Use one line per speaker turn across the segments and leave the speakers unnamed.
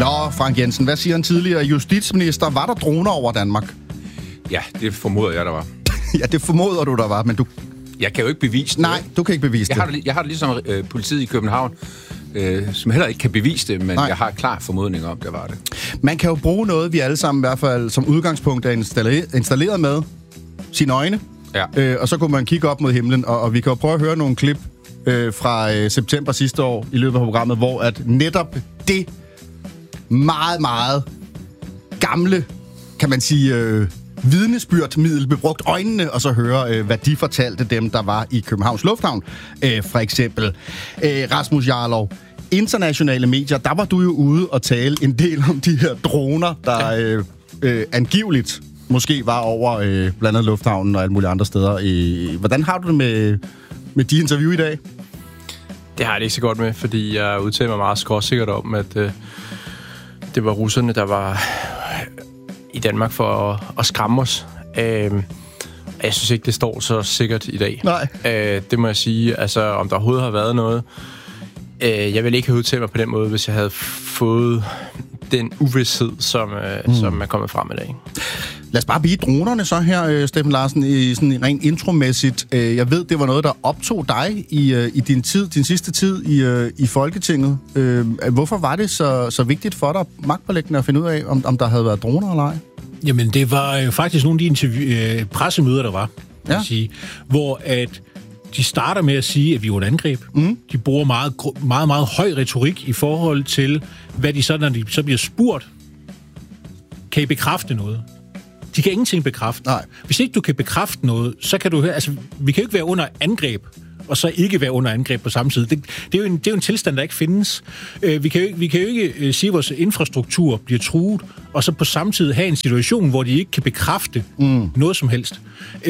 Nå, Frank Jensen, hvad siger en tidligere justitsminister? Var der droner over Danmark?
Ja, det formoder jeg, der var.
Ja, det formoder du, der var, men du...
Jeg kan jo ikke bevise det.
Nej, du kan ikke bevise det.
Jeg har det ligesom politiet i København, som heller ikke kan bevise det, men jeg har klar formodning om, det var det.
Man kan jo bruge noget, vi alle sammen i hvert fald som udgangspunkt er installeret med sine øjne.
Ja.
Og så kunne man kigge op mod himlen, og vi kan jo prøve at høre nogle klip fra september sidste år i løbet af programmet, hvor at netop det meget, meget gamle, kan man sige, vidnesbyrdmiddel blev brugt øjnene, og så høre, hvad de fortalte dem, der var i Københavns Lufthavn. For eksempel Rasmus Jarlov. Internationale medier, der var du jo ude og tale en del om de her droner, der angiveligt måske var over blandt andet Lufthavnen og alle mulige andre steder. Hvordan har du det med de interview i dag?
Det har jeg det ikke så godt med, fordi jeg udtalte mig meget skråsikkert om, at det var russerne, der var i Danmark for at skræmme os. Jeg synes ikke, det står så sikkert i dag.
Nej.
Det må jeg sige. Altså, om der overhovedet har været noget. Jeg ville ikke have udtalt mig på den måde, hvis jeg havde fået den uvidshed, som er kommet frem i dag.
Lad os bare blive dronerne så her, Steffen Larsen, i sådan rent intromæssigt. Jeg ved, det var noget, der optog dig i din sidste tid i Folketinget. Hvorfor var det så vigtigt for dig, magtpåliggende, at finde ud af, om der havde været droner eller ej?
Jamen, det var faktisk nogle af de pressemøder, der var, sige, hvor at de starter med at sige, at vi er et angreb. De bruger meget, meget, meget høj retorik i forhold til, hvad de så, når de så bliver spurgt, kan I bekræfte noget? De kan ingenting bekræfte.
Nej.
Hvis ikke du kan bekræfte noget, så kan du høre... Altså, vi kan jo ikke være under angreb, og så ikke være under angreb på samme tid. Det er jo en tilstand, der ikke findes. Vi kan jo ikke sige, at vores infrastruktur bliver truet, og så på samme tid have en situation, hvor de ikke kan bekræfte noget som helst.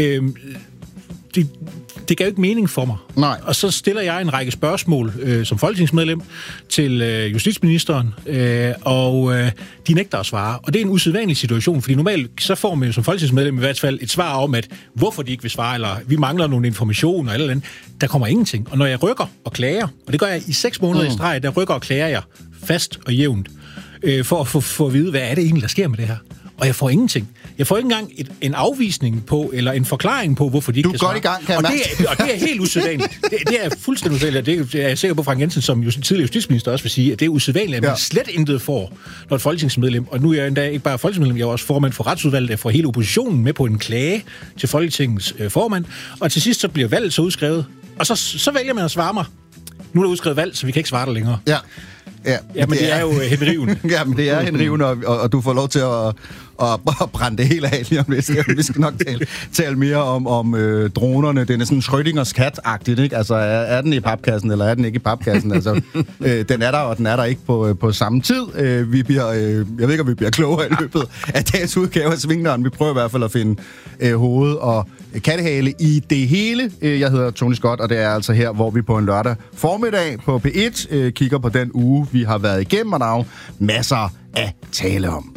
Det gav jo ikke mening for mig.
Nej.
Og så stiller jeg en række spørgsmål som folketingsmedlem til justitsministeren, og de nægter at svare. Og det er en usædvanlig situation, fordi normalt så får man jo som folketingsmedlem i hvert fald et svar om, at hvorfor de ikke vil svare, eller vi mangler nogle informationer, eller andet. Der kommer ingenting. Og når jeg rykker og klager, og det gør jeg i 6 måneder i streg, der rykker og klager jeg fast og jævnt, for at få at vide, hvad er det egentlig, der sker med det her. Og jeg får ingenting. Jeg får ikke engang en afvisning på, eller en forklaring på, hvorfor de ikke kan svare.
Du er godt i gang, kan jeg mærke.
Og det er helt usædvanligt. Det er fuldstændig usædvanligt. Det er jeg sikker på, Frank Jensen, som tidligere justitsminister også vil sige, at det er usædvanligt, at man slet intet får, når et folketingsmedlem, og nu er jeg endda ikke bare folketingsmedlem, jeg er også formand for retsudvalget, der får hele oppositionen med på en klage til Folketingets formand, og til sidst så bliver valget så udskrevet, og så vælger man at svare mig. Nu er der udskrevet valg, så vi kan ikke svare der længere. Ja, men det er jo henrivende.
Ja, men det er henrivende, og du får lov til at brænde det hele af lige om lidt. Vi skal nok tale mere om dronerne. Den er sådan Schrödingers kat-agtigt, ikke? Altså, er den i papkassen, eller er den ikke i papkassen? Altså, den er der, og den er der ikke på samme tid. Jeg ved ikke, om vi bliver klogere i løbet af dagens udgave af Svingdøren. Vi prøver i hvert fald at finde hoved og kattehale i det hele. Jeg hedder Tony Scott, og det er altså her, hvor vi på en lørdag formiddag på P1 kigger på den uge, vi har været igennem, og der er jo masser at tale om.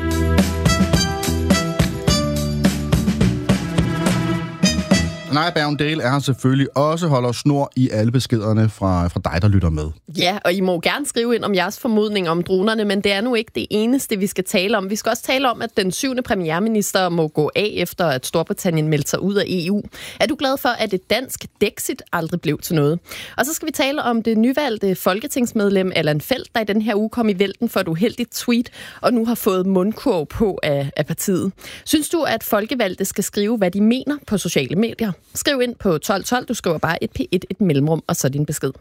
Naja Bergendale er her selvfølgelig også, holder snor i alle beskederne fra dig, der lytter med.
Ja, og I må gerne skrive ind om jeres formodning om dronerne, men det er nu ikke det eneste, vi skal tale om. Vi skal også tale om, at den 7. premierminister må gå af, efter at Storbritannien meldte sig ud af EU. Er du glad for, at et dansk Dexit aldrig blev til noget? Og så skal vi tale om det nyvalgte folketingsmedlem Allan Feldt, der i den her uge kom i vælten for et uheldigt tweet, og nu har fået mundkurv på af partiet. Synes du, at folkevalgte skal skrive, hvad de mener på sociale medier? Skriv ind på 1212, du skriver bare et P1, et mellemrum, og så din besked.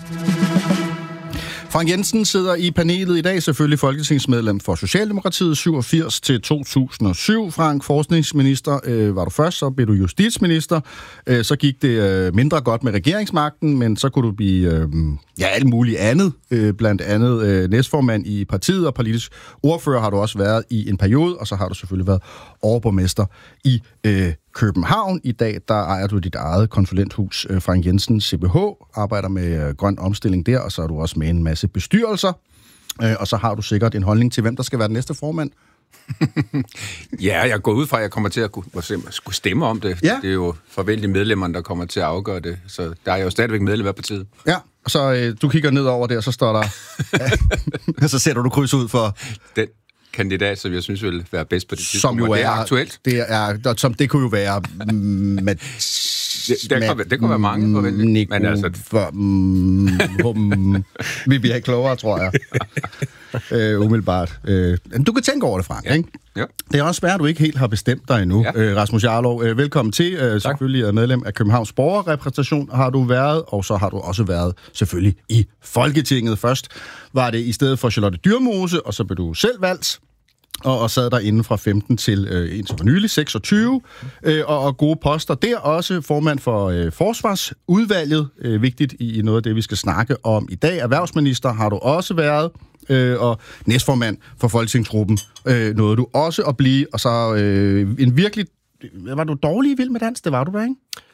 Frank Jensen sidder i panelet i dag, selvfølgelig folketingsmedlem for Socialdemokratiet, 87 til 2007. Frank, forskningsminister var du først, så blev du justitsminister. Så gik det mindre godt med regeringsmagten, men så kunne du blive alt muligt andet. Blandt andet næstformand i partiet og politisk ordfører har du også været i en periode, og så har du selvfølgelig været overborgmester i København. I dag, der ejer du dit eget konsulenthus, Frank Jensen CBH, arbejder med grøn omstilling der, og så er du også med en masse bestyrelser. Og så har du sikkert en holdning til, hvem der skal være den næste formand.
Ja, jeg går ud fra, at jeg kommer til at skulle stemme om det.
Ja.
Det er jo forventeligt medlemmerne, der kommer til at afgøre det. Så der er jo stadigvæk medlem af partiet.
Ja, Og så du kigger ned over der, så står der... så sætter du kryds ud for...
Den kandidat, som jeg synes vil være bedst på det tidspunkt.
Som jo
det er aktuelt.
Det kunne jo være...
Det kunne være mange forventeligt. Men altså...
Vi bliver klogere, tror jeg. Umiddelbart. Du kan tænke over det, Frank, ikke?
Ja.
Det er også svært, at du ikke helt har bestemt dig endnu. Ja. Rasmus Jarlov, velkommen til. Selvfølgelig er medlem af Københavns Borgerrepræsentation har du været, og så har du også været selvfølgelig i Folketinget. Først var det i stedet for Charlotte Dyrmose, og så blev du selv valgt. Og sad der inden fra 15 til indtil for nylig, 26, og gode poster. Der også formand for Forsvarsudvalget, vigtigt i noget af det, vi skal snakke om i dag. Erhvervsminister har du også været, og næstformand for Folketingsgruppen nåede du også at blive. Og så en virkelig... Var du dårlig i Vild med Dans? Det var du da, ikke?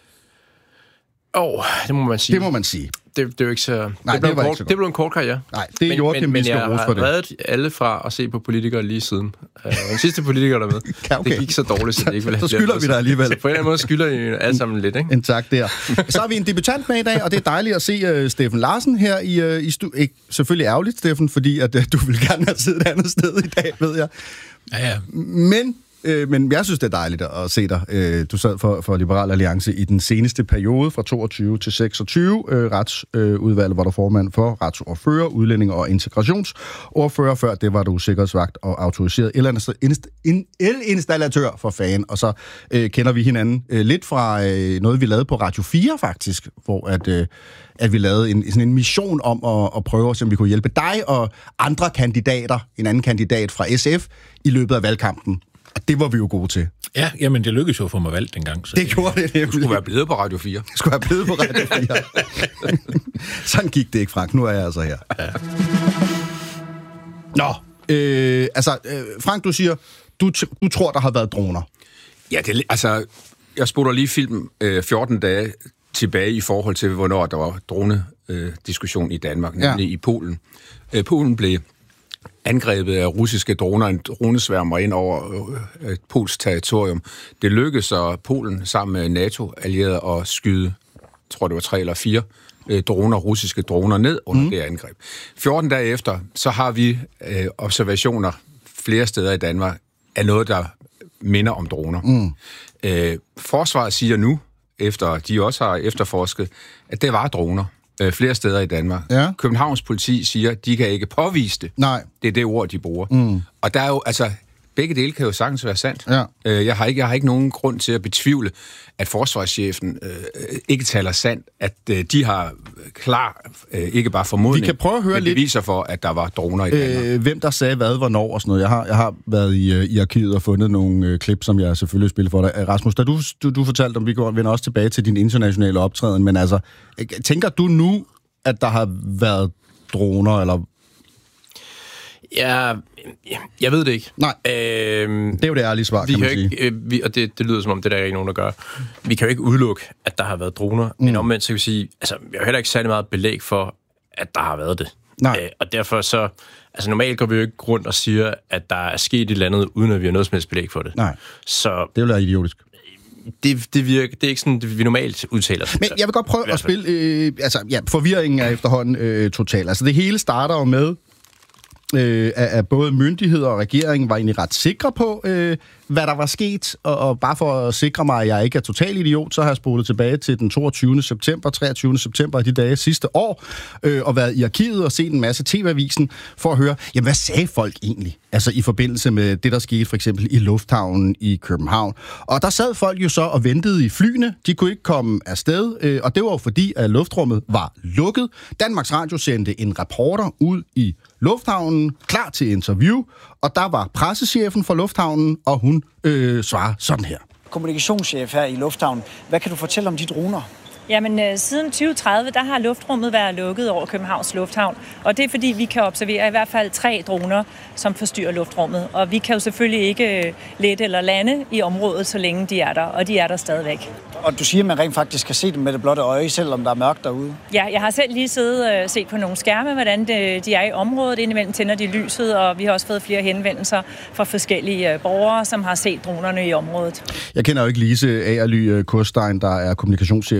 Det må man sige.
Det må man sige.
Det er jo ikke så...
Nej, det
blev en kort karriere.
Nej, det er Joachim, vi skal rose for det.
Men jeg har reddet alle fra at se på politikere lige siden. Den sidste politiker der med.
Okay.
Det gik så dårligt, så det ikke ville have...
Så skylder vi dig alligevel.
Så på en eller anden måde skylder I alle sammen lidt, ikke?
En tak der. Så har vi en debutant med i dag, og det er dejligt at se Steffen Larsen her i studiet. Selvfølgelig ærgerligt, Steffen, fordi at du vil gerne have siddet et andet sted i dag, ved jeg.
Ja.
Men jeg synes, det er dejligt at se dig. Du sad for Liberal Alliance i den seneste periode, fra 22 til 26. Retsudvalget var du formand for, retsordfører, udlænding og integrationsordfører. Før det var du sikkerhedsvagt og autoriseret elinstallatør for FAN. Og så kender vi hinanden lidt fra noget, vi lavede på Radio 4 faktisk, hvor at vi lavede sådan en mission om at prøve at se, om vi kunne hjælpe dig og andre kandidater, en anden kandidat fra SF, i løbet af valgkampen. Og det var vi jo gode til.
Ja, jamen det lykkedes jo at få mig valgt dengang. Så
det gjorde det.
Du skulle være blevet på Radio 4.
Jeg skulle være blevet på Radio 4. Sådan gik det ikke, Frank. Nu er jeg altså her. Ja. Nå, Frank, du siger, du tror, der har været droner.
Ja, jeg spurgte lige filmen 14 dage tilbage i forhold til, hvornår der var dronediskussion i Danmark, nemlig i Polen. Polen blev angrebet af russiske droner, en dronesværmer ind over et polsk territorium. Det lykkedes så Polen sammen med NATO-allierede at skyde, jeg tror det var 3 eller 4 russiske droner ned under det angreb. 14 dage efter, så har vi observationer flere steder i Danmark af noget, der minder om droner. Forsvaret siger nu, efter de også har efterforsket, at det var droner. Flere steder i Danmark. Ja. Københavns politi siger, at de kan ikke påvise det.
Nej.
Det er det ord, de bruger. Og der er jo, begge dele kan jo sagtens være sandt. Ja. Jeg har ikke nogen grund til at betvivle, at forsvarschefen ikke taler sandt, at de har klar, ikke bare formodning,
vi kan prøve at høre
men beviser for, at der var droner i Danmark.
Hvem der sagde hvad, hvornår og sådan noget. Jeg har været i arkivet og fundet nogle klip, som jeg selvfølgelig spiller for dig. Rasmus, da du fortalte om, vi vender også tilbage til din internationale optræden, men tænker du nu, at der har været droner, eller...
Ja, jeg ved det ikke.
Nej, det er jo det ærlige svar, kan man sige.
Og det lyder som om, det der er ikke nogen, der gør. Vi kan jo ikke udelukke, at der har været droner, men omvendt så kan vi sige, vi har heller ikke særlig meget belæg for, at der har været det.
Nej.
Og derfor så, normalt går vi jo ikke rundt og siger, at der er sket et eller andet, uden at vi har noget som helst belæg for det.
Nej,
så
det vil være idiotisk.
Det virker, det er ikke sådan, det vi normalt udtaler.
Men jeg vil godt prøve at spille, forvirringen er efterhånden total. Det hele starter jo med, at både myndigheder og regeringen var egentlig ret sikre på, hvad der var sket, og bare for at sikre mig, at jeg ikke er total idiot, så har jeg spolet tilbage til den 23. september af de dage sidste år, og været i arkivet og set en masse TV-avisen for at høre, jamen hvad sagde folk egentlig? I forbindelse med det, der skete for eksempel i lufthavnen i København. Og der sad folk jo så og ventede i flyene. De kunne ikke komme afsted, og det var jo fordi, at luftrummet var lukket. Danmarks Radio sendte en reporter ud i lufthavnen, klar til interview, og der var pressechefen for lufthavnen, og hun svarer sådan her.
Kommunikationschef her i lufthavnen. Hvad kan du fortælle om de droner?
Jamen, siden 2030, der har luftrummet været lukket over Københavns Lufthavn. Og det er fordi, vi kan observere i hvert fald 3 droner, som forstyrrer luftrummet. Og vi kan jo selvfølgelig ikke lette eller lande i området, så længe de er der. Og de er der stadigvæk.
Og du siger, at man rent faktisk kan se dem med det blotte øje, selvom der er mørkt derude?
Ja, jeg har selv lige siddet og set på nogle skærme, hvordan de er i området. Indimellem tænder de lyset, og vi har også fået flere henvendelser fra forskellige borgere, som har set dronerne i området.
Jeg kender jo ikke Lise Agerly Kurstein, der er kommunikationschef i Lufthavn.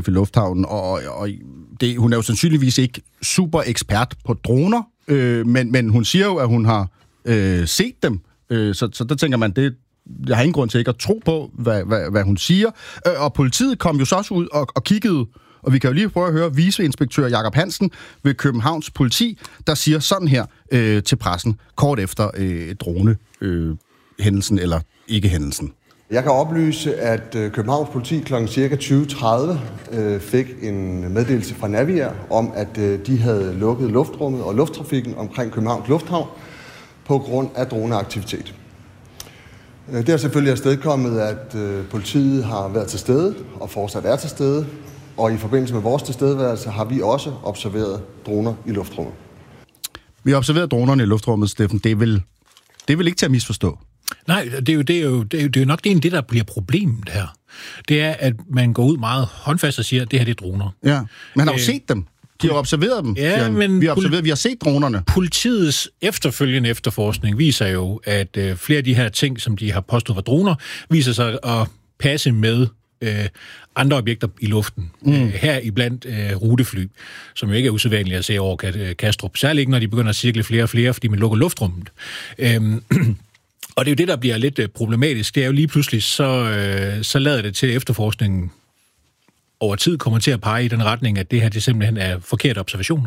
lufthavnen, og hun er jo sandsynligvis ikke super ekspert på droner, men hun siger jo, at hun har set dem, så der tænker man, jeg har ingen grund til ikke at tro på, hvad hun siger. Og politiet kom jo så også ud og kiggede, og vi kan jo lige prøve at høre viceinspektør Jakob Hansen ved Københavns Politi, der siger sådan her til pressen, kort efter drone-hændelsen eller ikke-hændelsen.
Jeg kan oplyse, at Københavns Politi kl. ca. 20.30 fik en meddelelse fra Naviair om, at de havde lukket luftrummet og lufttrafikken omkring Københavns Lufthavn på grund af droneaktivitet. Det har selvfølgelig afstedkommet, at politiet har været til stede og fortsat er til stede, og i forbindelse med vores tilstedeværelse har vi også observeret droner i luftrummet.
Vi har observeret dronerne i luftrummet, Steffen. Det er vel ikke til at misforstå?
Nej, det er jo nok det, der bliver problemet her. Det er, at man går ud meget håndfast og siger, at det her det er droner.
Ja, man har jo set dem. De har observeret dem.
Ja, men
vi har set dronerne.
Politiets efterfølgende efterforskning viser jo, at flere af de her ting, som de har påstået var droner, viser sig at passe med andre objekter i luften. Her iblandt rutefly, som jo ikke er usædvanligt at se over Kastrup. Særligt ikke, når de begynder at cirkle flere og flere, fordi man lukker luftrummet. Og det er jo det, der bliver lidt problematisk. Det er jo lige pludselig, så lader det til efterforskningen over tid kommer til at pege i den retning, at det her det simpelthen er forkerte observationer.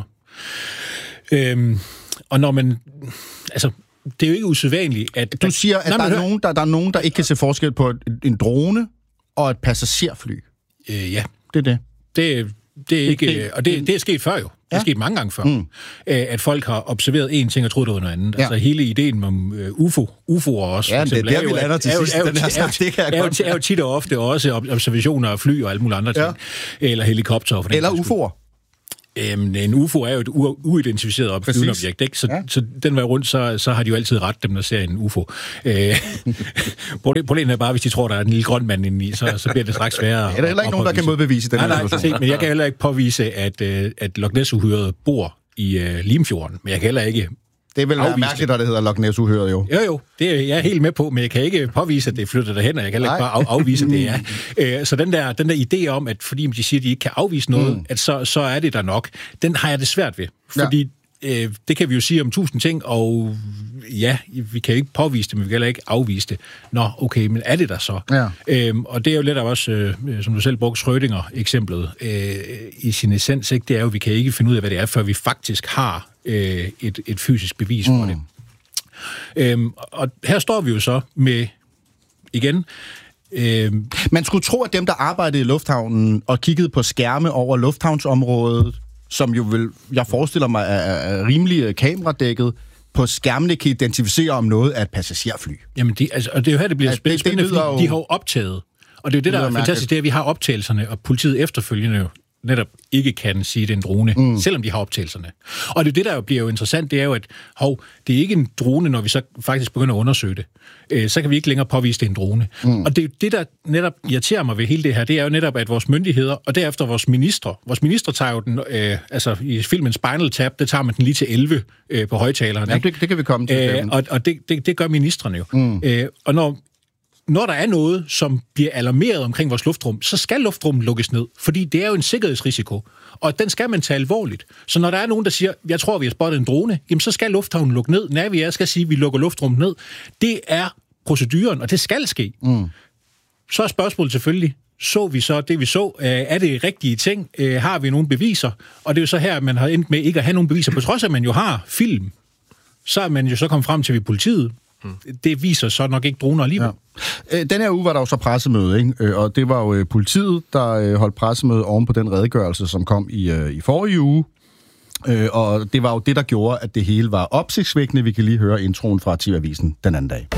Og når man... Altså, det er jo ikke usædvanligt, at...
Du siger, at der er nogen, der ikke kan se forskel på en drone og et passagerfly.
Ja.
Det er det.
Det er ikke... Og det er sket før jo. Det er sket mange gange før. At folk har observeret én ting og troet, det var noget andet. Ja. Altså hele ideen om UFO'er også.
Ja, det er der, vi lander til sidst.
Er jo tit og ofte også observationer af fly og alle mulige andre ting. Ja. Eller helikopter.
Eller UFO'er.
En UFO er jo et uidentificeret flyvende objekt, ikke? Så den vej rundt, så har de jo altid ret, dem der ser en UFO. Problemet er bare, hvis de tror, der er en lille grøn mand indeni, så bliver det straks sværere.
Er der heller ikke nogen, der kan modbevise den her situation?
Men jeg kan heller ikke påvise, at Loch Ness-uhyret bor i Limfjorden. Men jeg kan heller ikke...
Det er vel mærkeligt, at det hedder Loch Ness-uhyret, jo.
Jo, det er jeg helt med på, men jeg kan ikke påvise, at det er flyttet derhen, og jeg kan heller ikke bare afvise, at det er. Så den der idé om, at fordi de siger, at de ikke kan afvise noget, at så er det der nok, den har jeg det svært ved. Fordi det kan vi jo sige om 1000 ting, og ja, vi kan ikke påvise det, men vi kan heller ikke afvise det. Nå, okay, men er det der så? Ja. Og det er jo lidt af også, som du selv brugte Schrödinger-eksemplet, i sin essens, ikke? Det er jo, vi kan ikke finde ud af, hvad det er, før vi faktisk har et fysisk bevis for det. Og her står vi jo så med, igen...
Man skulle tro, at dem, der arbejdede i lufthavnen og kiggede på skærme over lufthavnsområdet, som jo vil, jeg forestiller mig, er rimelig kameradækket, på skærmene kan identificere, om noget er et passagerfly.
Jamen, og det er jo her, det bliver spændende, fordi de har jo optaget. Og det er jo det, der er fantastisk, det er, at vi har optagelserne, og politiet efterfølgende jo netop ikke kan sige, det er en drone, selvom de har optagelserne. Og det er det, der bliver jo interessant, det er jo, at det er ikke en drone, når vi så faktisk begynder at undersøge det. Så kan vi ikke længere påvise, det er en drone. Og det er jo det, der netop irriterer mig ved hele det her, det er jo netop, at vores myndigheder, og derefter vores ministre tager jo den, altså i filmen Spinal Tap, der tager man den lige til 11 på højtalerne.
Ja, det kan vi komme til.
Og det gør ministrene jo. Og når der er noget, som bliver alarmeret omkring vores luftrum, så skal luftrummet lukkes ned, fordi det er jo en sikkerhedsrisiko, og den skal man tage alvorligt. Så når der er nogen, der siger, jeg tror, vi har spottet en drone, jamen så skal lufthavnen lukke ned. Naviair skal sige, vi lukker luftrummet ned. Det er proceduren, og det skal ske. Så er spørgsmålet selvfølgelig, så vi så det, vi så? Er det rigtige ting? Har vi nogle beviser? Og det er jo så her, man har endt med ikke at have nogle beviser, på trods af, at man jo har film. Så er man jo så kommet frem til ved politiet. Det viser så nok ikke droner alligevel.
Ja. Den her uge var der jo så pressemøde, ikke? Og det var jo politiet, der holdt pressemøde oven på den redegørelse, som kom i forrige uge. Og det var jo det, der gjorde, at det hele var opsigtsvækkende. Vi kan lige høre introen fra TV-avisen den anden dag.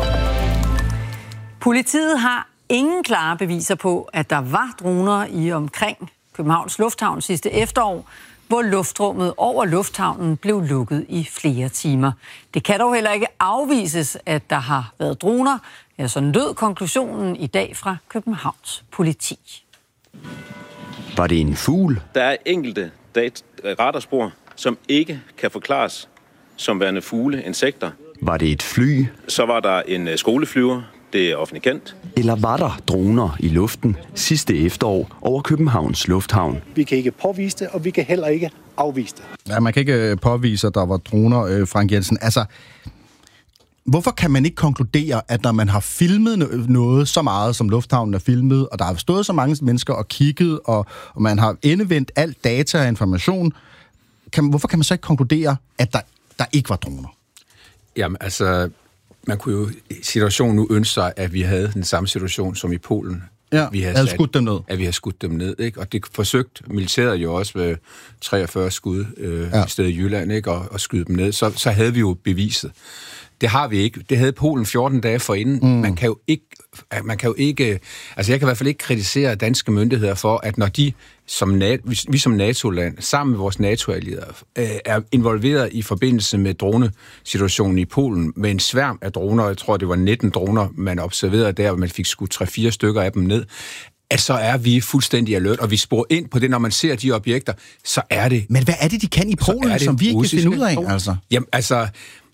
Politiet har ingen klare beviser på, at der var droner i omkring Københavns Lufthavn sidste efterår, hvor luftrummet over lufthavnen blev lukket i flere timer. Det kan dog heller ikke afvises, at der har været droner. Ja, sådan lød konklusionen i dag fra Københavns Politi.
Var det en fugl?
Der er enkelte radarspor, som ikke kan forklares som værende fugle, insekter.
Var det et fly?
Så var der en skoleflyver, Det er offentligt kendt.
Eller var der droner i luften sidste efterår over Københavns Lufthavn?
Vi kan ikke påvise det, og vi kan heller ikke afvise det.
Ja, man kan ikke påvise, at der var droner, Frank Jensen. Altså, hvorfor kan man ikke konkludere, at når man har filmet noget så meget, som lufthavnen er filmet, og der har stået så mange mennesker og kigget, og man har endevendt alt data og information, hvorfor kan man så ikke konkludere, at der ikke var droner?
Jamen, altså, man kunne jo i situationen nu ønske sig, at vi havde den samme situation som i Polen.
Ja, vi havde skudt dem ned.
At vi havde skudt dem ned, ikke? Og det forsøgte militæret jo også med 43 skud i stedet i Jylland, ikke? Og skyde dem ned. Så havde vi jo beviset. Det har vi ikke. Det havde Polen 14 dage forinden. Man kan jo ikke... Altså, jeg kan i hvert fald ikke kritisere danske myndigheder for, at når de, vi som NATO-land, sammen med vores NATO-allierede, er involveret i forbindelse med dronesituationen i Polen, med en sværm af droner, jeg tror, det var 19 droner, man observerede der, og man fik skudt 3-4 stykker af dem ned, at så er vi fuldstændig alert, og vi sporer ind på det, når man ser de objekter, så er det...
Men hvad er det, de kan i Polen, som vi ikke kan finde ud af, altså?
Jamen, altså...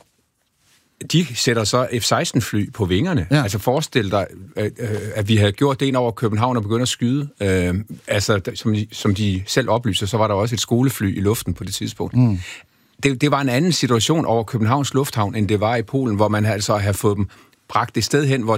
De sætter så F-16-fly på vingerne. Ja. Altså forestil dig, at vi havde gjort det ind over København og begyndt at skyde. Altså, som de selv oplyser, så var der også et skolefly i luften på det tidspunkt. Det var en anden situation over Københavns Lufthavn, end det var i Polen, hvor man altså havde fået dem bragt et sted hen, hvor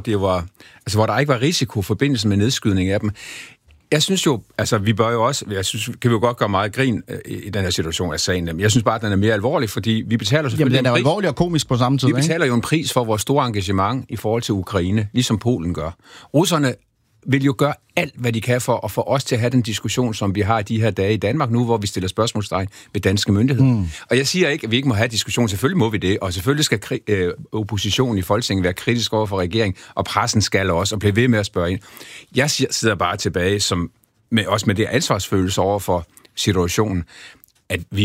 der ikke var risiko i forbindelse med nedskydning af dem. Jeg synes jo, altså vi bør jo også, kan vi jo godt gøre meget grin i den her situation af sagen, men jeg synes bare, at den er mere alvorlig, fordi vi betaler selvfølgelig
den er alvorlig og komisk på samme tid.
Vi betaler jo en pris for vores store engagement i forhold til Ukraine, ligesom Polen gør. Russerne vil jo gøre alt, hvad de kan for at få os til at have den diskussion, som vi har i de her dage i Danmark nu, hvor vi stiller spørgsmålstegn ved danske myndigheder. Og jeg siger ikke, at vi ikke må have diskussion. Selvfølgelig må vi det, og selvfølgelig skal oppositionen i Folketinget være kritisk over for regeringen, og pressen skal også, og blive ved med at spørge ind. Jeg sidder bare tilbage også med det ansvarsfølelse over for situationen, at vi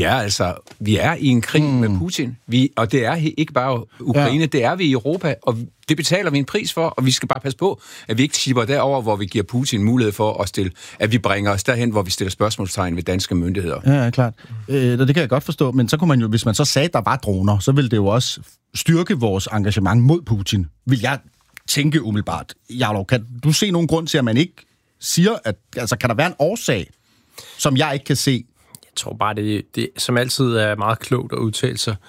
er i en krig med Putin. Og det er ikke bare Ukraine, det er vi i Europa, og det betaler vi en pris for, og vi skal bare passe på, at vi ikke chipper derover, hvor vi giver Putin mulighed for at vi bringer os derhen, hvor vi stiller spørgsmålstegn ved danske myndigheder.
Ja, klart. Det kan jeg godt forstå, men så kunne man jo, hvis man så sagde, at der var droner, så ville det jo også styrke vores engagement mod Putin. Vil jeg tænke umiddelbart. Jarlov, kan du se nogen grund til, at man ikke siger, at kan der være en årsag, som jeg ikke kan se?
Jeg tror bare, det som altid er meget klogt at udtale sig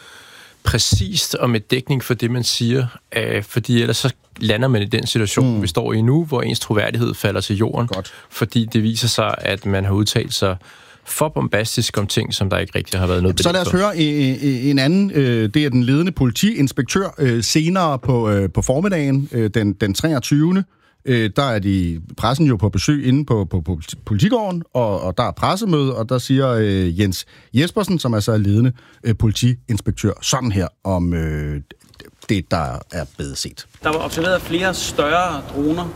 præcist og med dækning for det, man siger, fordi ellers så lander man i den situation, vi står i nu, hvor ens troværdighed falder til jorden, fordi det viser sig, at man har udtalt sig for bombastisk om ting, som der ikke rigtig har været noget belæg for.
Så lad os høre en anden, det er den ledende politiinspektør, senere på formiddagen, den 23. Der er pressen jo på besøg inde på Politigården, og der er pressemøde, og der siger Jens Jespersen, som er så ledende politiinspektør, sådan her om det, der er blevet set.
Der var observeret flere større droner.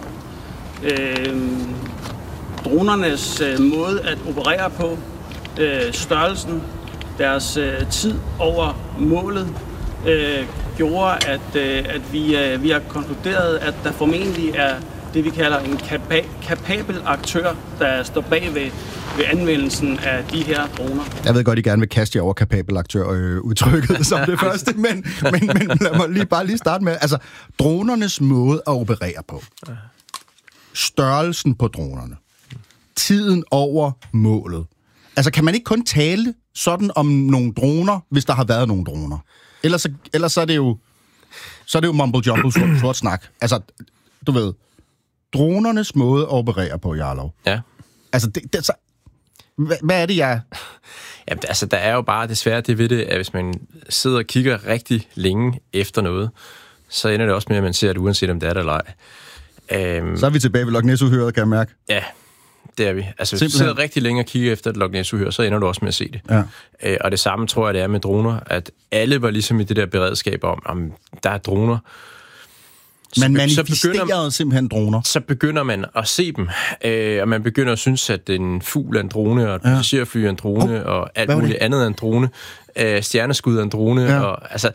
Dronernes måde at operere på, størrelsen, deres tid over målet, gjorde, at vi har konkluderet, at der formentlig er det, vi kalder en kapabel aktør, der står bag ved anvendelsen af de her droner.
Jeg ved godt, I gerne vil kaste jer over kapabel aktør udtrykket som det første, men lad mig bare lige starte med, altså dronernes måde at operere på. Størrelsen på dronerne. Tiden over målet. Altså kan man ikke kun tale sådan om nogle droner, hvis der har været nogle droner? Ellers så er det jo mumble jumble sort snak. Altså, du ved, dronernes måde at operere på, Jarlov.
Ja.
Altså, hvad er det, jeg...
Jamen, altså, der er jo bare desværre det ved det, at hvis man sidder og kigger rigtig længe efter noget, så ender det også med, at man ser det, uanset om det er der eller ej.
Så er vi tilbage ved Loch Ness-uhyret, kan jeg mærke.
Ja, det er vi. Altså, hvis du sidder rigtig længe og kigger efter et Loch Ness-uhyre, så ender du også med at se det. Ja. Og det samme tror jeg, det er med droner, at alle var ligesom i det der beredskab om der er droner.
Man manifesterede simpelthen droner.
Så begynder man at se dem, og man begynder at synes, at en fugl er en drone, og et passagerfly er en drone, og alt muligt andet er en drone. Stjerneskud er en drone, og altså...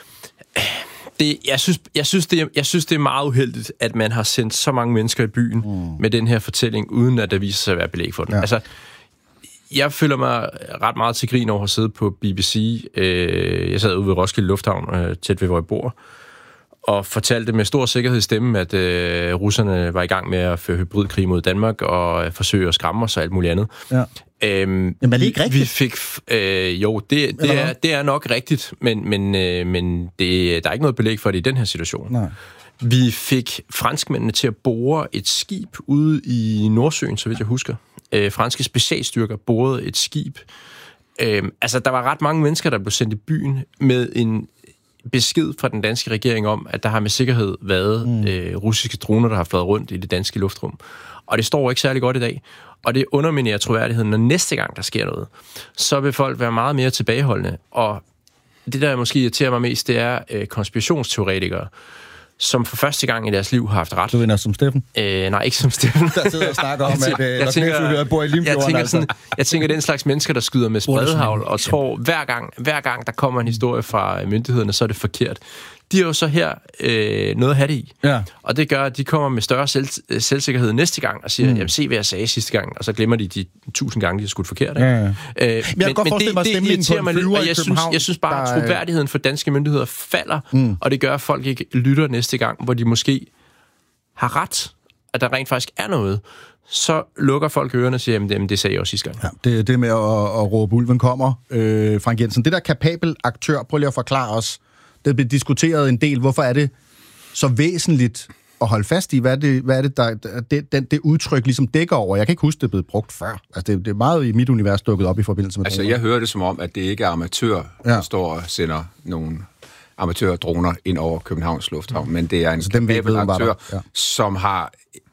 Jeg synes, det er meget uheldigt, at man har sendt så mange mennesker i byen med den her fortælling, uden at der viser sig at være belæg for den. Ja. Altså, jeg føler mig ret meget til grin over at sidde på BBC. Jeg sad ude ved Roskilde Lufthavn, tæt ved, hvor jeg bor. og fortalte med stor sikkerhed i stemmen, at russerne var i gang med at føre hybridkrig mod Danmark og forsøge at skræmme os og alt muligt andet.
Ja. Jamen er det ikke rigtigt?
Vi fik... jo, det er nok rigtigt, men der er ikke noget belæg for det i den her situation.
Nej.
Vi fik franskmændene til at bore et skib ude i Nordsøen, så vidt jeg husker. Franske specialstyrker borede et skib. Der var ret mange mennesker, der blev sendt i byen med en besked fra den danske regering om, at der har med sikkerhed været russiske droner, der har fløjet rundt i det danske luftrum. Og det står ikke særlig godt i dag. Og det underminerer troværdigheden, når næste gang der sker noget, så vil folk være meget mere tilbageholdende. Og det, der måske irriterer mig mest, det er konspirationsteoretikere, som for første gang i deres liv har haft ret.
Du vinder som Steffen?
Nej, ikke som Steffen.
Der sidder og snakker om, at bor i Limfjorden.
Jeg tænker, den slags mennesker, der skyder med spredehagl, og tror, hver gang der kommer en historie fra myndighederne, så er det forkert. De er jo så her noget at have det i. Ja. Og det gør, at de kommer med større selvsikkerhed næste gang, og siger, jamen se, hvad jeg sagde sidste gang, og så glemmer de 1000 gange, de har skudt forkert. Ikke? Ja.
Men jeg kan godt forestille mig stemningen på en flyver i København.
Jeg synes bare, at troværdigheden for danske myndigheder falder, og det gør, at folk ikke lytter næste gang, hvor de måske har ret, at der rent faktisk er noget. Så lukker folk ørerne og siger, jamen det sagde jeg også sidste gang.
Ja, det med at råbe ulven kommer. Frank Jensen, det der kapabel aktør, prøv lige at forklare os. Det bliver diskuteret en del. Hvorfor er det så væsentligt at holde fast i? Hvad er det, der det udtryk ligesom dækker over? Jeg kan ikke huske, det er blevet brugt før. Altså, det er meget i mit univers dukket op i forbindelse med
droner. Jeg hører det som om, at det ikke er amatør, der står og sender nogle amatørdroner ind over Københavns Lufthavn, men det er en kapabel aktør, som har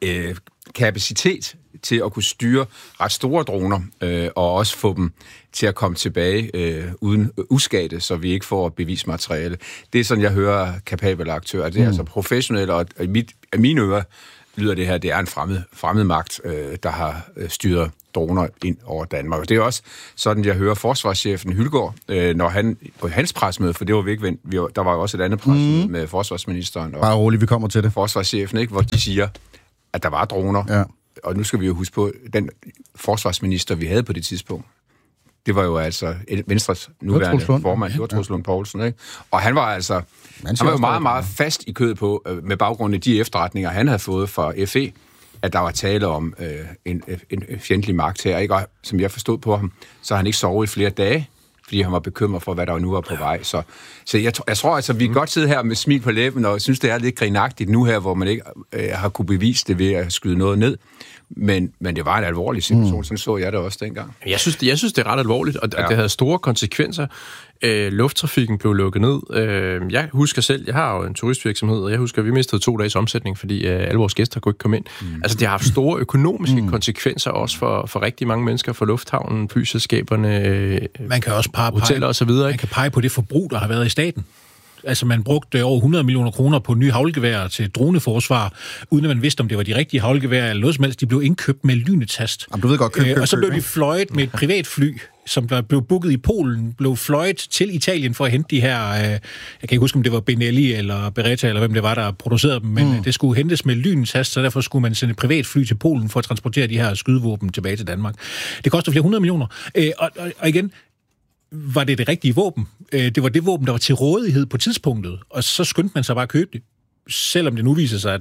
kapacitet til at kunne styre ret store droner, og også få dem til at komme tilbage uden uskadte, så vi ikke får bevismateriale. Det er sådan, jeg hører kapabel aktører. Det er altså professionelle, og i mine ører lyder det her, det er en fremmed magt, der har styret droner ind over Danmark. Og det er også sådan, jeg hører forsvarschefen Hylgaard, når han på hans pressemøde, for det var vi ikke der var jo også et andet pressemøde med forsvarsministeren og
bare roligt, vi kommer til det.
Forsvarschefen, ikke, hvor de siger, at der var droner. Ja. Og nu skal vi jo huske på, den forsvarsminister, vi havde på det tidspunkt, det var jo altså Venstres nuværende formand, Troels Lund Poulsen, ikke? Og han var altså, han var jo meget, meget fast i kødet på, med baggrund af de efterretninger, han havde fået fra FE, at der var tale om en fjendtlig magt her, ikke? Og som jeg forstod på ham, så har han ikke sovet i flere dage, fordi han var bekymret for, hvad der nu var på vej. Så jeg tror altså, vi kan godt sidde her med smil på læben, og synes, det er lidt grinagtigt nu her, hvor man ikke har kunne bevise det ved at skyde noget ned. Men det var en alvorlig situation, sådan så jeg det også dengang.
Jeg synes, det er ret alvorligt, og det havde store konsekvenser. Lufttrafikken blev lukket ned. Jeg husker selv, jeg har jo en turistvirksomhed, og jeg husker, at vi mistede 2 dages omsætning, fordi alle vores gæster kunne ikke komme ind. Altså, det har haft store økonomiske konsekvenser også for rigtig mange mennesker, for lufthavnen, flyselskaberne,
man kan også
hoteller og så videre.
Man kan pege på det forbrug, der har været i staten. Altså, man brugte over 100 millioner kroner på nye haglgeværer til droneforsvar, uden at man vidste, om det var de rigtige haglgeværer eller noget som helst. De blev indkøbt med lynetast.
Jamen, du ved godt, køb,
og så blev de fløjet med et privatfly, som blev booket i Polen, blev fløjet til Italien for at hente de her, jeg kan ikke huske, om det var Benelli eller Beretta, eller hvem det var, der producerede dem, men det skulle hentes med lynetast, så derfor skulle man sende et privatfly til Polen for at transportere de her skydevåben tilbage til Danmark. Det koster flere 100 millioner. Og igen, var det rigtige våben? Det var det våben, der var til rådighed på tidspunktet, og så skyndte man sig bare at købe det. Selvom det nu viser sig, at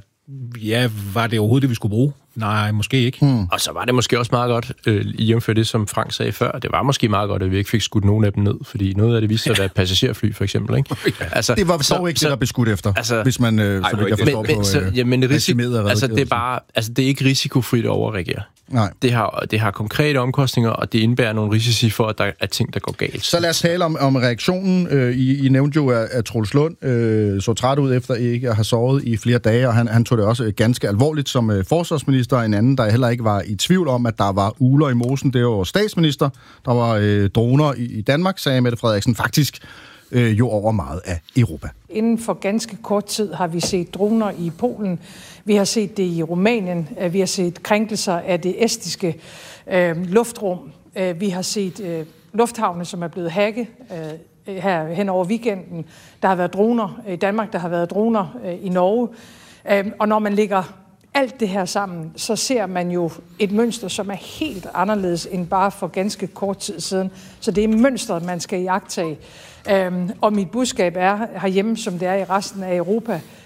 var det overhovedet det, vi skulle bruge? Nej, måske ikke.
Og så var det måske også meget godt, i jævnfør det, som Frank sagde før, det var måske meget godt, at vi ikke fik skudt nogen af dem ned, fordi noget af det viste sig at være et passagerfly, for eksempel. Ikke?
Altså, det var så ikke det, der blev skudt efter, altså, hvis man så vidt jeg forstår
på det er bare, det er ikke risikofrit at overreagere.
Nej.
Det har konkrete omkostninger, og det indebærer nogle risici for, at der er ting, der går galt.
Så lad os tale om reaktionen. I nævnte jo, at Troels Lund så træt ud efter ikke at have sovet i flere dage, og han tog det også ganske alvorligt som forsvarsminister. En anden, der heller ikke var i tvivl om, at der var ugler i mosen, det var statsminister. Der var droner i Danmark, sagde Mette Frederiksen, faktisk jo over meget af Europa.
Inden for ganske kort tid har vi set droner i Polen. Vi har set det i Rumænien. Vi har set krænkelser af det estiske luftrum. Vi har set lufthavne, som er blevet hacket her hen over weekenden. Der har været droner i Danmark, der har været droner i Norge. Og når man lægger alt det her sammen, så ser man jo et mønster, som er helt anderledes end bare for ganske kort tid siden. Så det er mønstret, man skal iagttage. Og mit budskab er herhjemme, som det er i resten af Europa,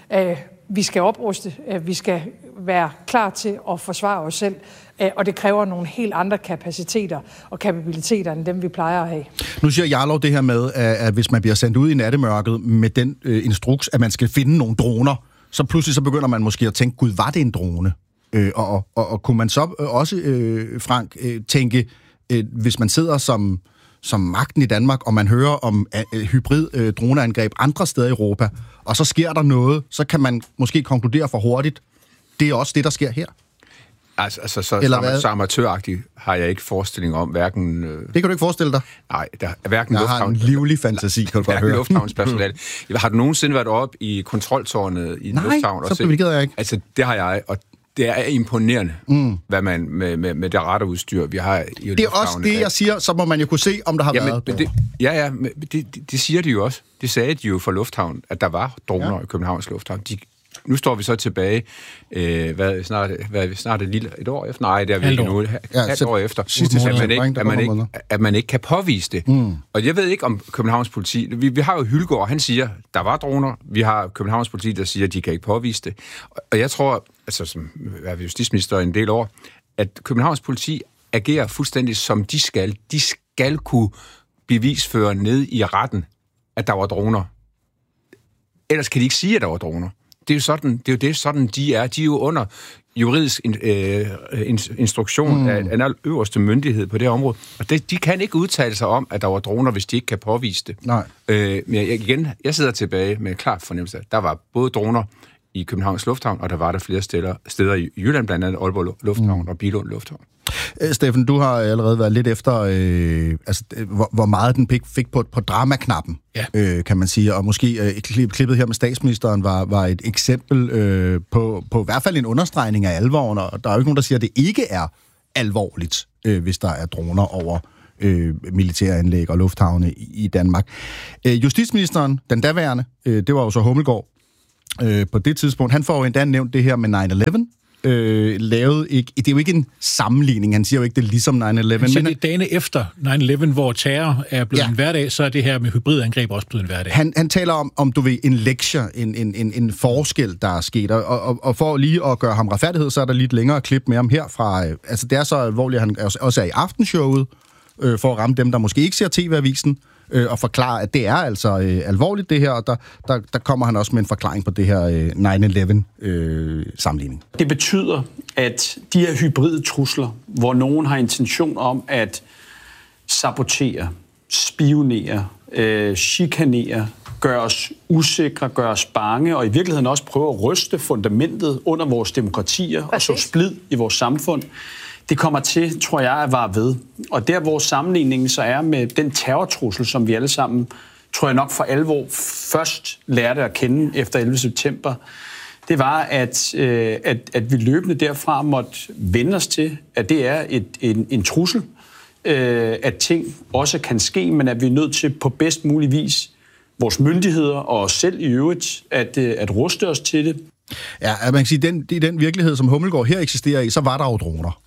Vi skal opruste, vi skal være klar til at forsvare os selv, og det kræver nogle helt andre kapaciteter og kapabiliteter, end dem vi plejer at have.
Nu siger Jarlov det her med, at hvis man bliver sendt ud i nattemørket med den instruks, at man skal finde nogle droner, så pludselig så begynder man måske at tænke, gud, var det en drone? Og kunne man så også, Frank, tænke, hvis man sidder som magten i Danmark, og man hører om hybrid droneangreb andre steder i Europa, og så sker der noget, så kan man måske konkludere for hurtigt, det er også det, der sker her.
Altså så amatøragtigt har jeg ikke forestilling om, hverken...
Det kan du ikke forestille dig?
Nej, hverken
jeg har en livlig fantasi, kan du godt høre.
Lufthavnspersonale. Har du nogensinde været oppe i kontroltårnet i en lufthavn?
Nej, så privilegeret jeg ikke.
Altså, det har jeg, og det er imponerende, hvad man med det radarudstyr, vi har i
det er også det, jeg siger, så må man jo kunne se, om der har været.
Det siger de jo også. Det sagde de jo for lufthavn, at der var droner i Københavns Lufthavn. Nu står vi så tilbage, snart et år efter? Nej, det er vi ikke nu. Et år efter. At man ikke kan påvise det. Og jeg ved ikke om Københavns politi... Vi har jo Hylgaard, han siger, der var droner. Vi har Københavns politi, der siger, at de kan ikke påvise det. Og jeg tror, altså som er justitsminister en del år, at Københavns politi agerer fuldstændig som de skal. De skal kunne bevisføre ned i retten, at der var droner. Ellers kan de ikke sige, at der var droner. Det er jo sådan, de er. De er jo under juridisk instruktion af en øverste myndighed på det område. Og de kan ikke udtale sig om, at der var droner, hvis de ikke kan påvise det.
Nej.
Men jeg sidder tilbage med en klar fornemmelse. Der var både droner i Københavns Lufthavn, og der var der flere steder i Jylland, blandt andet Aalborg Lufthavn og Billund Lufthavn.
Steffen, du har allerede været lidt efter, hvor meget den fik på dramaknappen, kan man sige. Og måske klippet her med statsministeren var et eksempel på i hvert fald en understregning af alvoren. Og der er jo ikke nogen, der siger, at det ikke er alvorligt, hvis der er droner over militære anlæg og lufthavne i Danmark. Justitsministeren, den daværende, det var jo så Hummelgaard på det tidspunkt, han får jo endda nævnt det her med 9/11. Lavet ikke... Det er jo ikke en sammenligning. Han siger jo ikke, det er ligesom 9/11.
Men det er dagene efter 9/11, hvor terror er blevet en hverdag, så er det her med hybridangreb også blevet en hverdag.
Han taler om du ved, en lektie, en forskel, der er sket. Og for lige at gøre ham retfærdighed, så er der lidt længere klip med ham herfra. Altså, det er så alvorligt, at han også er i aftenshowet, for at ramme dem, der måske ikke ser TV-avisen, og forklare, at det er altså alvorligt, det her, og der kommer han også med en forklaring på det her 9/11-sammenligning.
Det betyder, at de her hybride trusler, hvor nogen har intention om at sabotere, spionere, chikanere, gøre os usikre, gøre os bange, og i virkeligheden også prøve at ryste fundamentet under vores demokratier og så splid i vores samfund, det kommer til, tror jeg, at vare ved. Og der, hvor sammenligningen så er med den terrortrussel, som vi alle sammen, tror jeg nok for alvor, først lærte at kende efter 11. september, det var, at vi løbende derfra måtte vende os til, at det er en trussel, at ting også kan ske, men at vi er nødt til på bedst mulig vis, vores myndigheder og os selv i øvrigt, at ruste os til det.
Ja, man kan sige, i den virkelighed, som Hummelgaard her eksisterer i, så var der jo droner.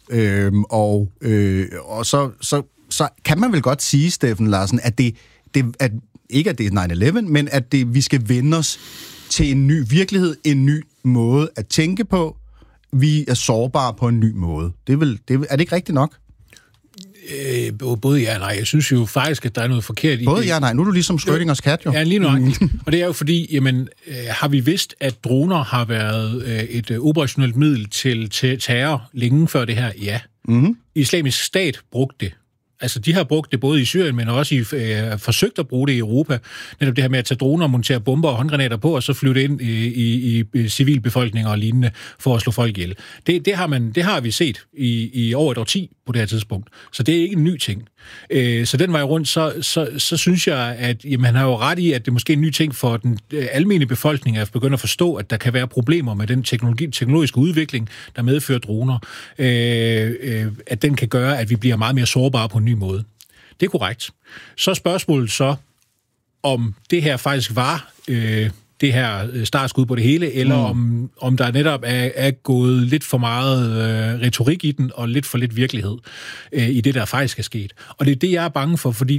Og så kan man vel godt sige, Steffen Larsen, at at ikke at det er 9/11, men at vi skal vende os til en ny virkelighed, en ny måde at tænke på. Vi er sårbare på en ny måde. Er det ikke rigtigt nok?
Både ja og nej. Jeg synes jo faktisk, at der er noget forkert i
både det. Ja og nej. Nu er du ligesom Schrödingers kat, jo.
Ja, lige nok. Og det er jo fordi, jamen, har vi vidst, at droner har været et operationelt middel til terror længe før det her? Ja. Mm-hmm. Islamisk Stat brugte det. Altså, de har brugt det både i Syrien, men også forsøgt at bruge det i Europa. Netop det her med at tage droner, montere bomber og håndgranater på, og så flytte ind i civilbefolkninger og lignende for at slå folk ihjel. Det har vi set i over et årti på det her tidspunkt. Så det er ikke en ny ting. Så den vej rundt, så synes jeg, at man har jo ret i, at det måske er en ny ting for den almene befolkning at begynde at forstå, at der kan være problemer med den teknologiske udvikling, der medfører droner. At den kan gøre, at vi bliver meget mere sårbare på en ny måde. Det er korrekt. Så er spørgsmålet så, om det her faktisk var det her startskud på det hele, eller om der netop er gået lidt for meget retorik i den, og lidt for lidt virkelighed i det, der faktisk er sket. Og det er det, jeg er bange for, fordi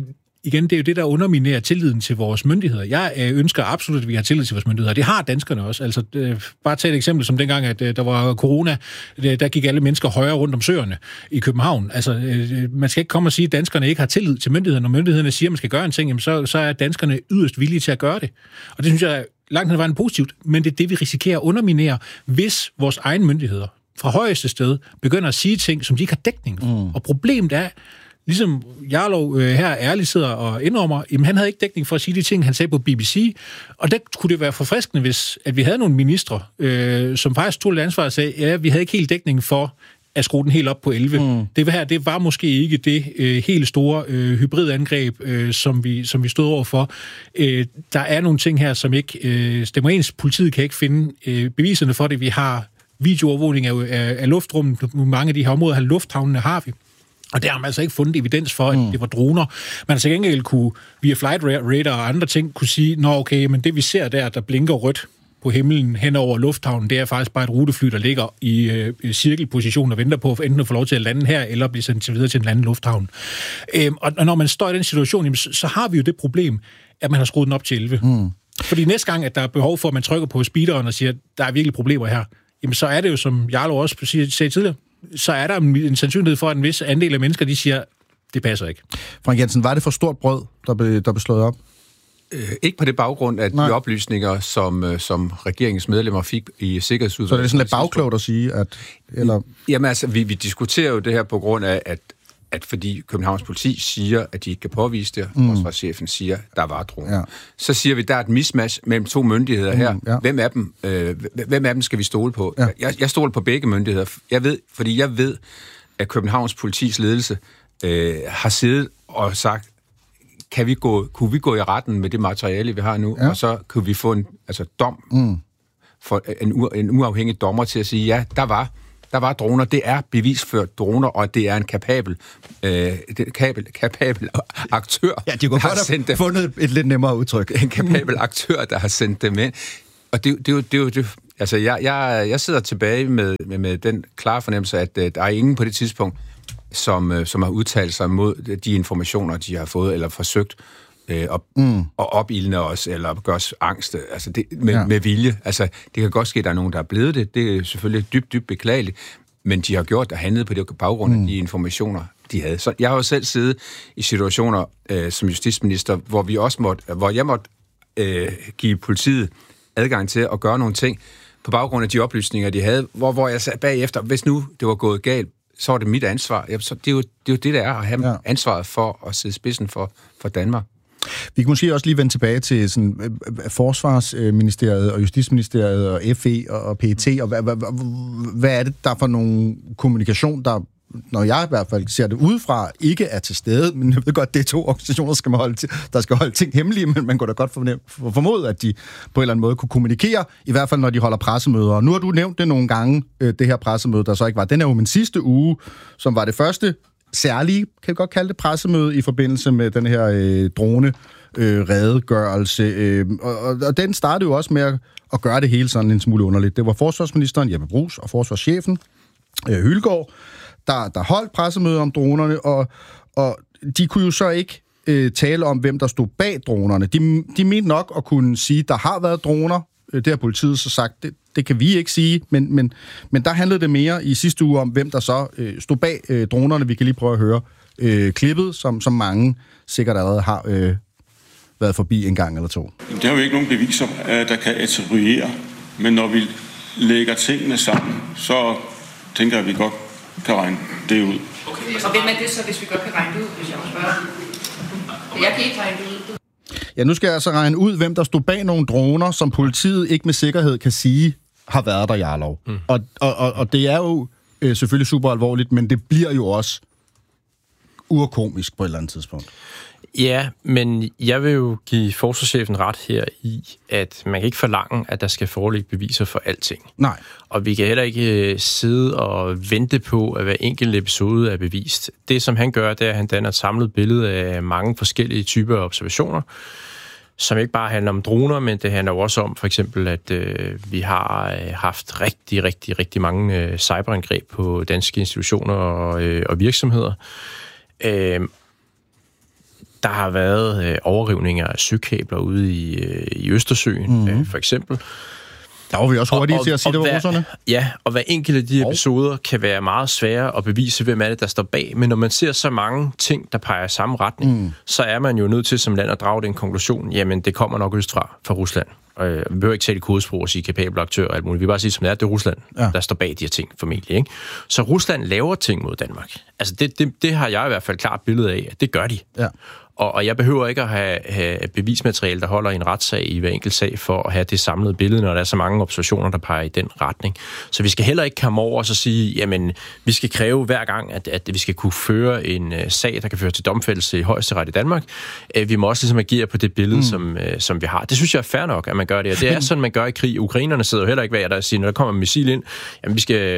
igen, det er jo det, der underminerer tilliden til vores myndigheder. Jeg ønsker absolut, at vi har tillid til vores myndigheder. Det har danskerne også. Altså, bare tage et eksempel som dengang, at der var corona, der gik alle mennesker højere rundt om søerne i København. Altså, man skal ikke komme og sige, at danskerne ikke har tillid til myndighederne. Når myndighederne siger, at man skal gøre en ting, jamen, så er danskerne yderst villige til at gøre det. Og det synes jeg langt hen ad vejen positivt, men det er det, vi risikerer at underminere, hvis vores egne myndigheder fra højeste sted begynder at sige ting, som de ikke har dækning for. Og problemet er, ligesom Jarlov her ærligt sidder og indrømmer, jamen han havde ikke dækning for at sige de ting, han sagde på BBC, og der kunne det være forfriskende, hvis at vi havde nogle ministre, som faktisk tog et ansvar og sagde, ja, vi havde ikke helt dækning for at skrue den helt op på 11. Det var måske ikke det helt store hybridangreb, som vi stod overfor. Der er nogle ting her, som ikke stemmer ens. Politiet kan ikke finde beviserne for det. Vi har videoovervågning af luftrummet. Mange af de her områder, lufthavnene har vi. Og der har man altså ikke fundet evidens for, at det var droner. Man altså gengæld kunne, via flight radar og andre ting, kunne sige, nå okay, men det vi ser der blinker rødt på himlen hen over lufthavnen, det er faktisk bare et rutefly, der ligger i cirkelposition og venter på enten at få lov til at lande her, eller blive sendt videre til en anden lufthavn. Og når man står i den situation, jamen, så har vi jo det problem, at man har skruet den op til 11. Fordi næste gang, at der er behov for, at man trykker på speederen og siger, at der er virkelig problemer her, jamen så er det jo, som Jarlov også sagde tidligere, så er der en sandsynlighed for, at en vis andel af mennesker, de siger, det passer ikke.
Frank Jensen, var det for stort brød, der blev slået op?
Ikke på det baggrund af de oplysninger, som regeringens medlemmer fik i Sikkerhedsudvalget.
Så det er sådan lidt bagklogt at sige, at... Eller...
Jamen altså, vi diskuterer jo det her på grund af, at fordi Københavns politi siger, at de ikke kan påvise det, forsvarschefen siger, der var droner. Ja. Så siger vi, der er et mismatch mellem to myndigheder her. Ja. Hvem af dem skal vi stole på? Ja. Jeg stoler på begge myndigheder. Jeg ved, at Københavns politis ledelse har siddet og sagt, kunne vi gå i retten med det materiale, vi har nu, og så kunne vi få en dom for en uafhængig dommer til at sige, ja, der var droner, det er bevisført droner, og det er en kapabel aktør.
Ja, de kunne godt have fundet et lidt nemmere udtryk.
En kapabel aktør, der har sendt dem ind. Og det er jo altså, jeg sidder tilbage med den klare fornemmelse, at der er ingen på det tidspunkt, som har udtalt sig mod de informationer, de har fået, eller forsøgt at opildne os, eller gøre os angste, altså med vilje. Altså, det kan godt ske, at der er nogen, der er blevet det. Det er selvfølgelig dybt beklageligt, men de har gjort og handlet på det baggrund af de informationer, de havde. Så jeg har jo selv siddet i situationer som justitsminister, hvor jeg måtte give politiet adgang til at gøre nogle ting på baggrund af de oplysninger, de havde, hvor jeg sagde bagefter, hvis nu det var gået galt, så var det mit ansvar. Så det er jo det, der er at have ansvaret for at sidde spidsen for Danmark.
Vi kan måske også lige vende tilbage til sådan, Forsvarsministeriet og Justitsministeriet og FE og PET, og hvad er det, der for nogle kommunikation, der, når jeg i hvert fald ser det udefra, ikke er til stede, men jeg ved godt, det er to organisationer, der skal holde ting hemmelige, men man kunne da godt formode, at de på en eller anden måde kunne kommunikere, i hvert fald når de holder pressemøder. Og nu har du nævnt det nogle gange, det her pressemøde, der så ikke var. Den er jo min sidste uge, som var det første særlige, kan vi godt kalde det, pressemøde i forbindelse med den her drone-redegørelse. Og den startede jo også med at gøre det hele sådan en smule underligt. Det var forsvarsministeren Jeppe Bruus og forsvarschefen Hylgaard, der holdt pressemøde om dronerne, og de kunne jo så ikke tale om, hvem der stod bag dronerne. De mente nok at kunne sige, at der har været droner. Det har politiet så sagt, det kan vi ikke sige, men der handlede det mere i sidste uge om, hvem der så stod bag dronerne. Vi kan lige prøve at høre klippet, som mange sikkert allerede har været forbi en gang eller to.
Det har jo ikke nogen beviser, der kan attribuere, men når vi lægger tingene sammen, så tænker jeg, at vi godt kan regne det ud.
Okay, så hvem er det så, hvis vi godt kan regne det ud, hvis jeg må spørge? Jeg kan ikke regne det ud.
Ja, nu skal jeg altså regne ud, hvem der stod bag nogle droner, som politiet ikke med sikkerhed kan sige, har været der, Jarlov. Og det er jo selvfølgelig super alvorligt, men det bliver jo også urkomisk på et eller andet tidspunkt.
Ja, men jeg vil jo give forsvarschefen ret her i, at man kan ikke forlange, at der skal foreligge beviser for alting.
Nej.
Og vi kan heller ikke sidde og vente på, at hver enkelt episode er bevist. Det, som han gør, det er, at han danner et samlet billede af mange forskellige typer af observationer, som ikke bare handler om droner, men det handler også om for eksempel, at vi har haft rigtig mange cyberangreb på danske institutioner og virksomheder. Der har været overrivninger af søkabler ude i Østersøen, for eksempel.
Der var vi også hurtige til at sige, det var russerne.
Ja, og hver enkelt af de episoder kan være meget svære at bevise, hvem er det, der står bag. Men når man ser så mange ting, der peger i samme retning, så er man jo nødt til som land at drage den konklusion, jamen det kommer nok østfra, fra Rusland. Vi behøver ikke tale i kodesprog og sige kapabel aktør og alt muligt. Vi bare sige, som det er Rusland, der står bag de her ting, formentlig. Ikke? Så Rusland laver ting mod Danmark. Altså det har jeg i hvert fald klart billede af, at det gør de. Ja. Og jeg behøver ikke at have bevismateriale, der holder i en retssag i hver enkelt sag, for at have det samlede billede, når der er så mange observationer, der peger i den retning. Så vi skal heller ikke komme over og så sige, jamen, vi skal kræve hver gang, at vi skal kunne føre en sag, der kan føre til domfældelse i højesteret i Danmark. Vi må også ligesom agere på det billede, som vi har. Det synes jeg er fair nok, at man gør det. Og det er sådan, man gør i krig. Ukrainerne sidder jo heller ikke ved, der siger, når der kommer en missil ind, jamen, vi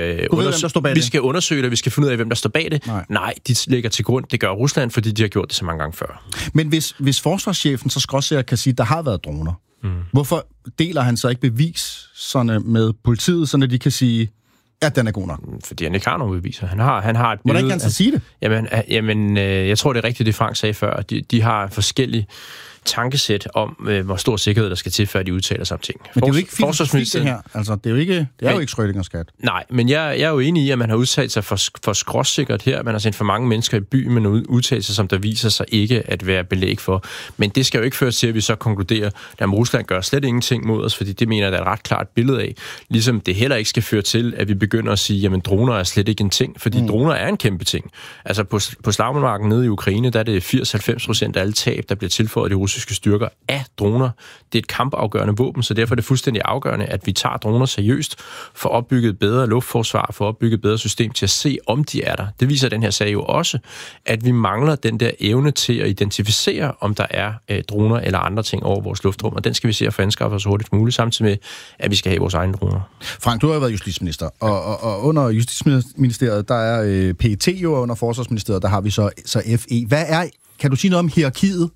skal undersøge det, vi skal finde ud af, hvem der står bag det. Nej, de ligger til grund. Det gør Rusland, fordi de har gjort det så mange gange før.
Men hvis forsvarschefen så skråsikker kan sige, at der har været droner, hvorfor deler han så ikke beviserne med politiet, så de kan sige, at den er god nok?
Fordi han ikke har nogen beviser. Han har et billede.
Hvordan kan han så sige det?
Jamen, jeg tror, det er rigtigt, det Frank sagde før. De har forskellige tankesæt om, hvor stor sikkerhed der skal til, før de udtaler sig om ting.
Men det er jo ikke fint, det her. Altså, det er jo ikke Schrödingers skat.
Nej, men jeg er jo enig i, at man har udtalt sig for skråsikkert her. Man har sendt for mange mennesker i byen med nogle udtalelser, som der viser sig ikke at være belæg for. Men det skal jo ikke føre til, at vi så konkluderer, at Rusland gør slet ingenting mod os, fordi det mener, der er et ret klart billede af. Ligesom det heller ikke skal føre til, at vi begynder at sige, jamen droner er slet ikke en ting, fordi droner er en kæmpe ting. Altså på slagmarken nede i Ukraine, der er det 80-90% af alle tab, der bliver tilføjet de russiske styrker af droner. Det er et kampafgørende våben, så derfor er det fuldstændig afgørende, at vi tager droner seriøst, for opbygget et bedre luftforsvar, for opbygget et bedre system til at se, om de er der. Det viser den her sag jo også, at vi mangler den der evne til at identificere, om der er droner eller andre ting over vores luftrum, og den skal vi se at få anskaffet så hurtigt muligt, samtidig med, at vi skal have vores egne droner.
Frank, du har været justitsminister, og under Justitsministeriet, der er PET jo, og under Forsvarsministeriet, der har vi så FE. Kan du sige noget om hierarkiet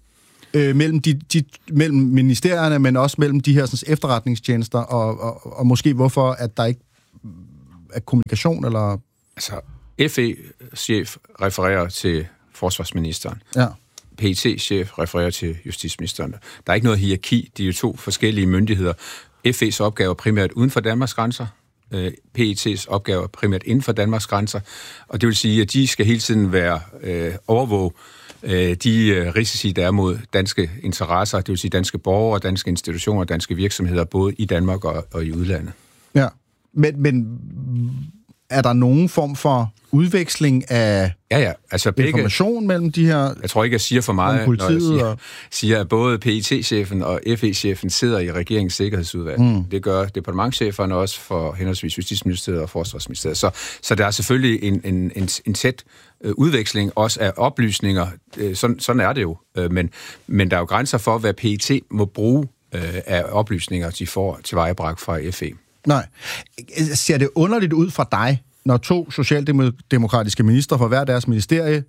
mellem ministerierne, men også mellem de her sådan, efterretningstjenester, og måske hvorfor, at der ikke er kommunikation, eller...
Altså, FE-chef refererer til forsvarsministeren. Ja. PET-chef refererer til justitsministeren. Der er ikke noget hierarki, de er jo to forskellige myndigheder. FE's opgave er primært uden for Danmarks grænser, PET's opgave er primært inden for Danmarks grænser, og det vil sige, at de skal hele tiden være overvåge de risici, der er mod danske interesser, det vil sige danske borgere, danske institutioner, danske virksomheder, både i Danmark og i udlandet. Ja,
men er der nogen form for udveksling af
altså
information mellem de her...
Jeg tror ikke, jeg siger for meget, når jeg siger, at både PET-chefen og FE-chefen sidder i regeringens sikkerhedsudvalg. Det gør departementscheferne også for henholdsvis Justitsministeriet og Forsvarsministeriet. Så der er selvfølgelig en tæt udveksling også af oplysninger. Sådan er det jo. Men der er jo grænser for, hvad PET må bruge af oplysninger, de får tilvejebragt fra FE.
Nej. Ser det underligt ud fra dig, når to socialdemokratiske ministre fra hver deres ministerie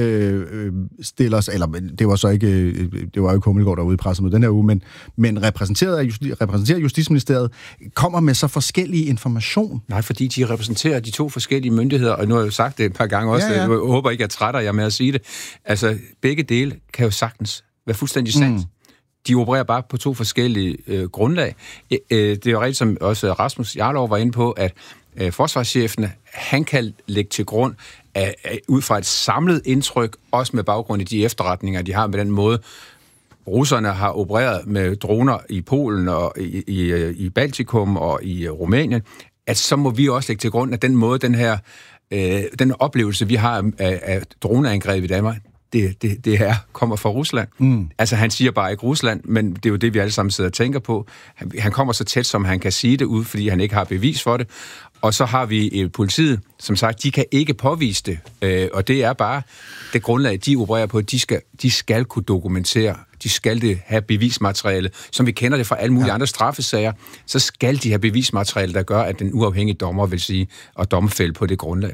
stiller sig, eller det var så ikke, det var jo Hummelgaard derude i pressemødet den her uge, men repræsenterer Justitsministeriet, kommer med så forskellige information?
Nej, fordi de repræsenterer de to forskellige myndigheder, og nu har jeg jo sagt det et par gange også, jeg håber ikke, jeg trætter jer med at sige det. Altså, begge dele kan jo sagtens være fuldstændig sandt. De opererer bare på to forskellige grundlag. Det er jo rigtigt, som også Rasmus Jarlov var inde på, at forsvarschefene, han kan lægge til grund ud fra et samlet indtryk, også med baggrund i de efterretninger, de har med den måde. Russerne har opereret med droner i Polen og i Baltikum og i Rumænien, at så må vi også lægge til grund, at den måde, den oplevelse, vi har af droneangreb i Danmark, det her kommer fra Rusland. Altså, han siger bare ikke Rusland, men det er jo det, vi alle sammen sidder og tænker på. Han kommer så tæt, som han kan sige det ud, fordi han ikke har bevis for det. Og så har vi politiet, som sagt, de kan ikke påvise det. Og det er bare det grundlag, de opererer på. De skal kunne dokumentere. De skal have bevismateriale, som vi kender det fra alle mulige andre straffesager. Så skal de have bevismateriale, der gør, at den uafhængige dommer vil sige, og domfælde på det grundlag.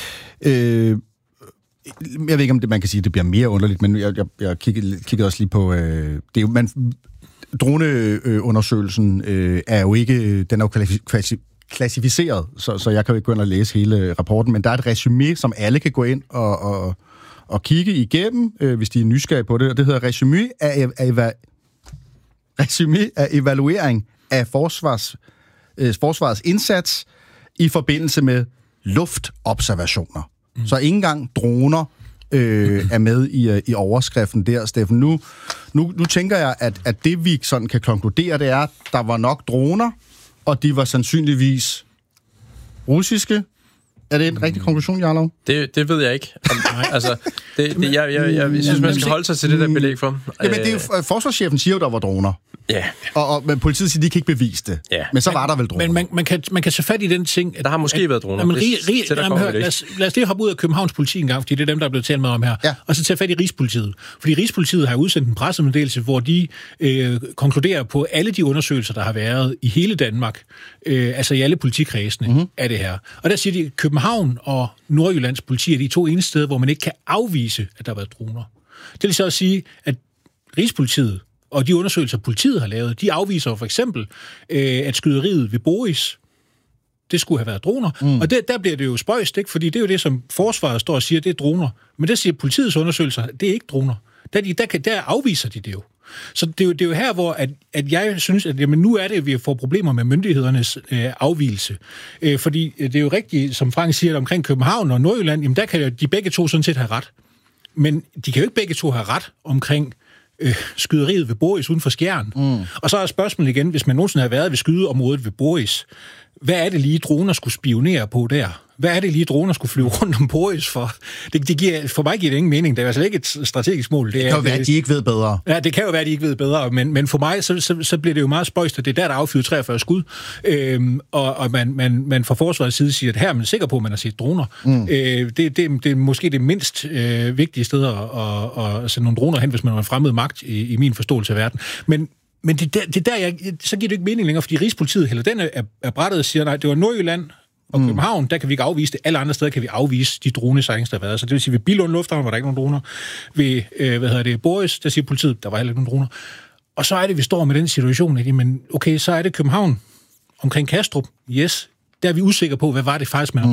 Jeg ved ikke, om det, man kan sige, at det bliver mere underligt, men jeg kiggede også lige på... det er jo, droneundersøgelsen er jo ikke... Den er jo klassificeret, så jeg kan jo ikke gå ind og læse hele rapporten, men der er et resumé, som alle kan gå ind at kigge igennem, hvis de er nysgerrige på det, og det hedder Resumé af evaluering af forsvarets indsats i forbindelse med luftobservationer. Så ikke engang droner er med i overskriften der, Steffen. Nu tænker jeg, at det vi sådan kan konkludere, det er, at der var nok droner, og de var sandsynligvis russiske. Er det en rigtig konklusion, Jarlov?
Det ved jeg ikke. Altså, jeg synes, man skal holde sig til det der belæg for.
Jamen, det er jo, forsvarschefen siger jo, der var droner.
Ja.
Men politiet siger, de kan ikke bevise det.
Ja.
Men så var der vel droner.
Men man kan tage fat i den ting...
Der har måske været droner.
Lad os lige hoppe ud af Københavns politi en gang, fordi det er dem, der er blevet talt med om her. Ja. Og så tage fat i Rigspolitiet. Fordi Rigspolitiet har udsendt en pressemeddelelse, hvor de konkluderer på alle de undersøgelser, der har været i hele Danmark, altså i alle politikredsene af det her. Og der siger de, at København og Nordjyllands politi er de 2 eneste steder, hvor man ikke kan afvise, at der har været droner. Det vil så også sige, at Rigspolitiet og de undersøgelser, politiet har lavet, de afviser for eksempel, at skyderiet ved Boris, det skulle have været droner. Og der bliver det jo spøjst, ikke? Fordi det er jo det, som forsvaret står og siger, det er droner. Men der siger politiets undersøgelser, det er ikke droner. Der afviser de det jo. Så det er jo her, hvor at jeg synes, at jamen, nu er det, at vi får problemer med myndighedernes afvigelse. Fordi det er jo rigtigt, som Frank siger, omkring København og Nordjylland, jamen der kan de begge to sådan set have ret. Men de kan jo ikke begge to have ret omkring skyderiet ved Boris uden for Skjern. Og så er spørgsmålet igen, hvis man nogensinde har været ved skydeområdet ved Boris, hvad er det lige, droner skulle spionere på der? Hvad er det lige, droner skulle flyve rundt om Boris for? For mig giver det ingen mening. Det er altså ikke et strategisk mål.
Det kan jo være, at de ikke ved bedre.
Ja, det kan jo være, at de ikke ved bedre. Men for mig, så bliver det jo meget spøjst, at det er der affyret 43 skud. Og man fra forsvarets side siger, at her er man sikker på, at man har set droner. Det er måske det mindst vigtige sted at sende nogle droner hen, hvis man har en fremmed magt i min forståelse af verden. Men det der, så giver det ikke mening længere, fordi Rigspolitiet hælder den er brættet og siger, nej, det var Nordjylland og København, der kan vi ikke afvise det. Alle andre steder kan vi afvise de dronesejlings, der har været. Så det vil sige, ved Billund Lufthavn var der ikke nogen droner. Ved, Boris, der siger politiet, der var heller ikke nogen droner. Og så er det, vi står med den situation, at jamen, okay, så er det København omkring Kastrup. Yes, der er vi usikre på, hvad var det faktisk, man